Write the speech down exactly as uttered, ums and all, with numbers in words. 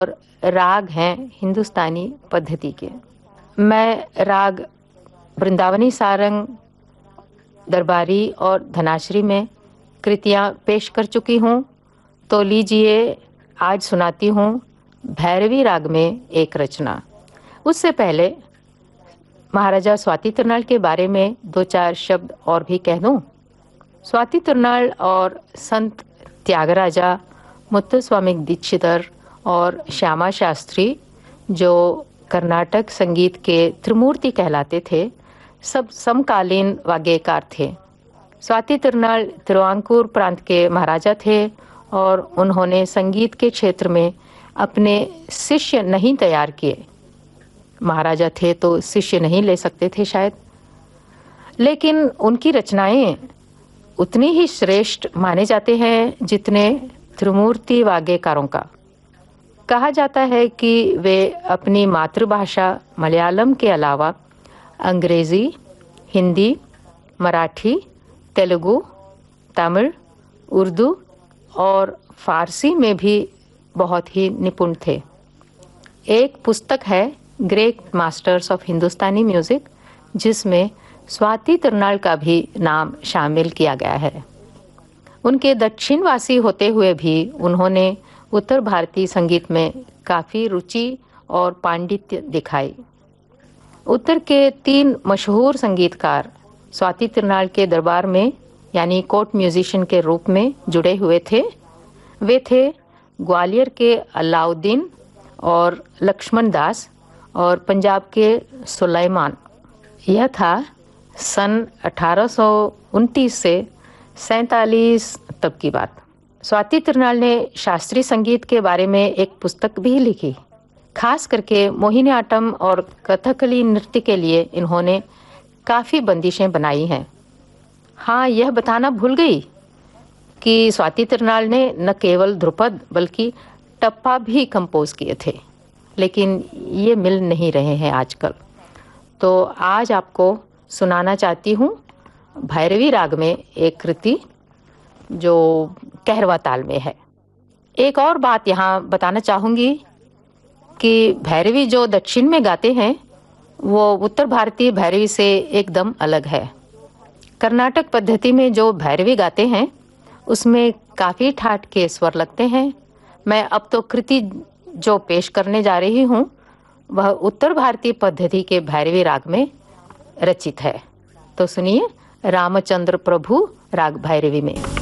और राग हैं हिंदुस्तानी पद्धति के। मैं राग वृंदावनी सारंग, दरबारी और धनाश्री में कृतियाँ पेश कर चुकी हूँ। तो लीजिए आज सुनाती हूँ भैरवी राग में एक रचना। उससे पहले महाराजा स्वाति तिरुनाल के बारे में दो चार शब्द और भी कह दूँ। स्वाति तिरुनाल और संत त्यागराजा, मुत्तुस्वामी दीक्षितर और श्यामा शास्त्री, जो कर्नाटक संगीत के त्रिमूर्ति कहलाते थे, सब समकालीन वाग्यकार थे। स्वाति तिरुनाल तिरुवांकूर प्रांत के महाराजा थे और उन्होंने संगीत के क्षेत्र में अपने शिष्य नहीं तैयार किए। महाराजा थे तो शिष्य नहीं ले सकते थे शायद, लेकिन उनकी रचनाएं उतनी ही श्रेष्ठ माने जाते हैं जितने त्रिमूर्ति वाग्यकारों का। कहा जाता है कि वे अपनी मातृभाषा मलयालम के अलावा अंग्रेजी, हिंदी, मराठी, तेलुगु, तमिल, उर्दू और फारसी में भी बहुत ही निपुण थे। एक पुस्तक है great masters of Hindustani music, जिसमें स्वाति तिरुनाल का भी नाम शामिल किया गया है। उनके दक्षिणवासी होते हुए भी उन्होंने उत्तर भारतीय संगीत में काफ़ी रुचि और पांडित्य दिखाई। उत्तर के तीन मशहूर संगीतकार स्वाति तिरुनाल के दरबार में यानी कोर्ट म्यूजिशियन के रूप में जुड़े हुए थे। वे थे ग्वालियर के अलाउद्दीन और लक्ष्मण दास और पंजाब के सुलेमान। यह था सन अठारह सौ उनतीस से सैंतालीस तक की बात। स्वाति तिरुनाल ने शास्त्रीय संगीत के बारे में एक पुस्तक भी लिखी। खास करके मोहिनीअट्टम और कथकली नृत्य के लिए इन्होंने काफ़ी बंदिशें बनाई हैं। हाँ, यह बताना भूल गई कि स्वाति तिरुनाल ने न केवल ध्रुपद बल्कि टप्पा भी कंपोज किए थे, लेकिन ये मिल नहीं रहे हैं आजकल। तो आज आपको सुनाना चाहती हूँ भैरवी राग में एक कृति जो कहरवा ताल में है। एक और बात यहाँ बताना चाहूँगी कि भैरवी जो दक्षिण में गाते हैं वो उत्तर भारतीय भैरवी से एकदम अलग है। कर्नाटक पद्धति में जो भैरवी गाते हैं उसमें काफ़ी ठाठ के स्वर लगते हैं। मैं अब तो कृति जो पेश करने जा रही हूँ वह उत्तर भारतीय पद्धति के भैरवी राग में रचित है। तो सुनिए रामचंद्र प्रभु राग भैरवी में।